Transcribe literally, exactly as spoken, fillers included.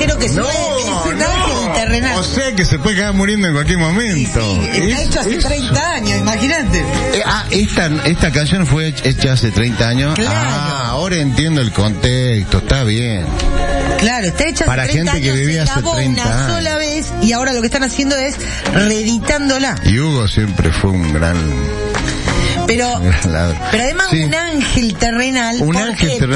creo que no, es un no. ángel terrenal. O sea que se puede quedar muriendo en cualquier momento. Sí, sí, está es, hecho hace es... treinta años, imagínate. Eh, ah, esta, esta canción fue hecha hace treinta años. Claro. Ah, ahora entiendo el contexto, está bien. Claro, está hecha Para hace treinta gente que años, vivía se hace grabó treinta una años. sola vez y ahora lo que están haciendo es reeditándola. Y Hugo siempre fue un gran... Pero, un gran ladrón. pero además Sí. un ángel terrenal. Un ¿por ángel qué? terrenal.